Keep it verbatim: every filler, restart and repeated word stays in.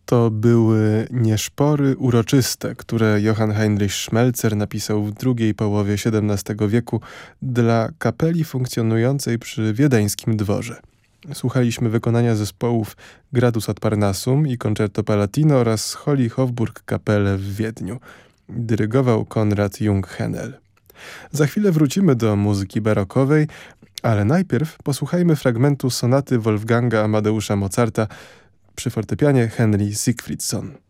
To były nieszpory uroczyste, które Johann Heinrich Schmelzer napisał w drugiej połowie siedemnastego wieku dla kapeli funkcjonującej przy wiedeńskim dworze. Słuchaliśmy wykonania zespołów Gradus ad Parnassum i Concerto Palatino oraz Holy Hofburg Kapelle w Wiedniu. Dyrygował Konrad Jung-Henel. Za chwilę wrócimy do muzyki barokowej, ale najpierw posłuchajmy fragmentu sonaty Wolfganga Amadeusza Mozarta przy fortepianie Henry Siegfriedson.